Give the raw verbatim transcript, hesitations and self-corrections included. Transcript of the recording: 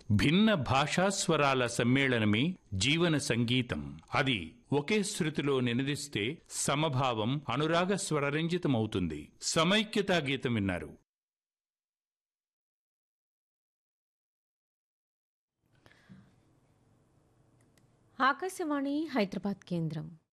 భిన్న భాషాస్వరాల సమ్మేళనమే జీవన సంగీతం. అది ఒకే శృతిలో నినదిస్తే సమభావం, అనురాగ స్వరరంజితమవుతుంది. సమైక్యతా గీతం విన్నారు. ఆకాశవాణి హైదరాబాద్ కేంద్రం.